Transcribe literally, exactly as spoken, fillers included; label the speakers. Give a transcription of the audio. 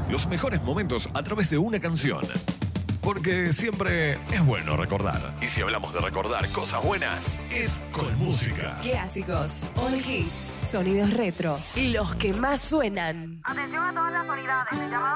Speaker 1: los mejores momentos a través de una canción. Porque siempre es bueno recordar. Y si hablamos de recordar cosas buenas, es con música.
Speaker 2: Clásicos, all hits, sonidos retro, los que más suenan.
Speaker 3: Atención a todas las unidades. El llamado